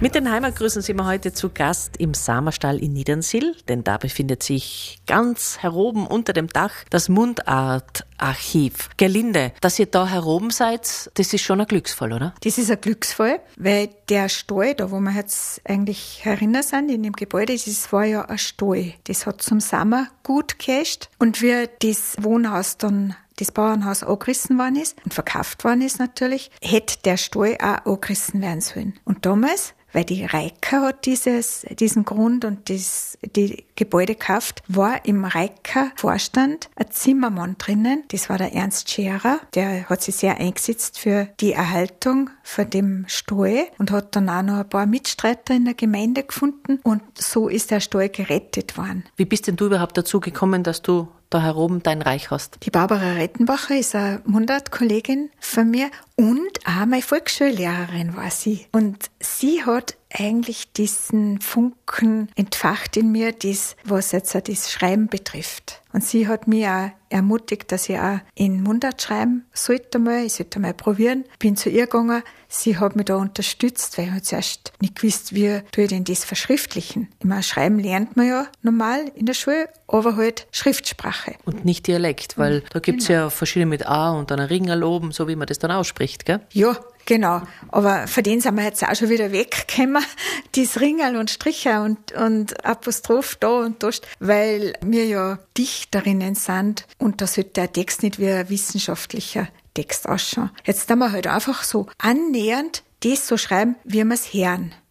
Mit den Heimatgrüßen sind wir heute zu Gast im Samerstall in Niedernsill, denn da befindet sich ganz heroben unter dem Dach das Mundartarchiv. Gerlinde, dass ihr da heroben seid, das ist schon ein Glücksfall, oder? Das ist ein Glücksfall, weil der Stall, da wo wir jetzt eigentlich herinnen sind, in dem Gebäude, das war ja ein Stall. Das hat zum Sommer gut gehascht. Und wie das Wohnhaus dann, das Bauernhaus angerissen worden ist und verkauft worden ist natürlich, hätte der Stall auch angerissen werden sollen. Und damals, weil die Reika hat diesen Grund und die Gebäude gekauft, war im Reika-Vorstand ein Zimmermann drinnen. Das war der Ernst Scherer. Der hat sich sehr eingesetzt für die Erhaltung von dem Stall und hat dann auch noch ein paar Mitstreiter in der Gemeinde gefunden. Und so ist der Stall gerettet worden. Wie bist denn du überhaupt dazu gekommen, dass du da heroben dein Reich hast? Die Barbara Rettenbacher ist eine Mundartkollegin von mir und auch meine Volksschullehrerin war sie. Und sie hat eigentlich diesen Funken entfacht in mir, was jetzt auch das Schreiben betrifft. Und sie hat mich auch ermutigt, dass ich auch in Mundart schreiben sollte mal. Ich sollte mal probieren. Bin zu ihr gegangen. Sie hat mich da unterstützt, weil ich halt zuerst nicht gewusst, wie tue ich denn das verschriftlichen. Immer Schreiben lernt man ja normal in der Schule, aber halt Schriftsprache. Und nicht Dialekt, weil da gibt's ja verschiedene mit A und dann ein Ringel oben, so wie man das dann ausspricht, gell? Ja, genau. Aber von denen sind wir jetzt auch schon wieder weggekommen. Das Ringerl und Stricher und Apostroph da und da, weil wir ja Dichterinnen sind und da sollte der Text nicht wie ein wissenschaftlicher Text ausschauen. Jetzt haben wir halt einfach so annähernd das so schreiben, wie wir es hören.